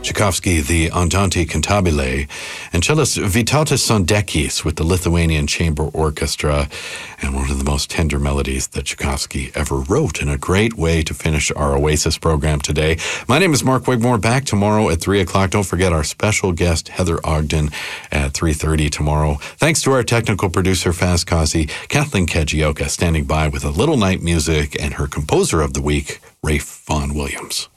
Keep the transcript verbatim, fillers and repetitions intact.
Tchaikovsky, the Andante Cantabile, and cellist Vytautas Sondekis with the Lithuanian Chamber Orchestra, and one of the most tender melodies that Tchaikovsky ever wrote, and a great way to finish our Oasis program today. My name is Mark Wigmore, back tomorrow at three o'clock. Don't forget our special guest, Heather Ogden, at three thirty tomorrow. Thanks to our technical producer, Faz Kazi, Kathleen Kajioka, standing by with a little night music, and her composer of the week, Rafe Vaughan Williams.